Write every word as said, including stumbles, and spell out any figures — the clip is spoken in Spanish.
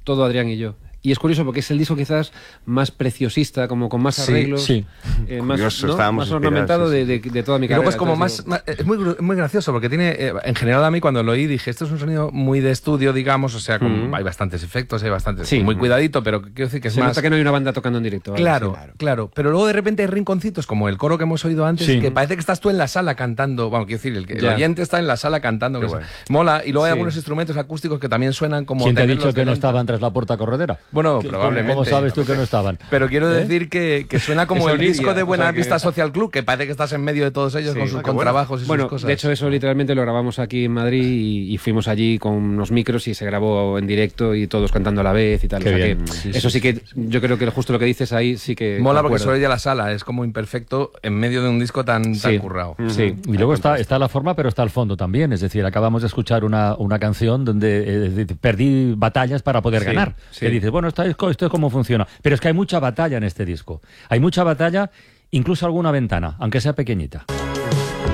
todo Adrián y yo. Y es curioso porque es el disco quizás más preciosista, como con más arreglos, sí, sí. Eh, más, Curioso, ¿no? más ornamentado sí, sí. de, de, de toda mi Y carrera. luego es como Entonces, más, digo, más- es muy, muy gracioso porque tiene, eh, en general a mí cuando lo oí dije, esto es un sonido muy de estudio, digamos, o sea, con, Mm. hay bastantes efectos, hay bastantes, Sí. muy cuidadito, pero quiero decir que es se más... nota que no hay una banda tocando en directo. ¿vale? Claro, Sí, claro, pero luego de repente hay rinconcitos como el coro que hemos oído antes, Sí. que parece que estás tú en la sala cantando, bueno, quiero decir, el, que- el Ya. oyente está en la sala cantando, que Qué es- guay. mola, y luego hay Sí. algunos instrumentos acústicos que también suenan como... ¿Quién te ha tenerlos dicho que no delante. estaban tras la puerta corredera? Bueno, ¿Cómo- probablemente. ¿Cómo sabes tú que no estaban? Pero quiero ¿Eh? decir que, que suena como Eso el lidia, disco de o Buena sea que- Vista Social Club, que parece que estás en medio de todos ellos Sí. con sus Ah, qué bueno. contrabajos y Bueno, sus cosas. de hecho eso literalmente lo grabamos aquí en Madrid y, y fuimos allí con unos micros y se grabó en directo y todos cantando a la vez y tal. Qué o sea bien. que Sí, eso sí, sí que yo creo que justo lo que dices ahí sí que... Mola porque concuerdo. suele ir a la sala, es como imperfecto en medio de un disco tan, tan Sí. currado. Sí. Y luego está, está la forma, pero está el fondo también. Es decir, acabamos de escuchar una, una canción donde eh, perdí batallas para poder Sí, ganar. sí. Que dices, bueno, esto es, esto es cómo funciona. Pero es que hay mucha batalla en este disco. Hay mucha batalla, incluso alguna ventana, aunque sea pequeñita.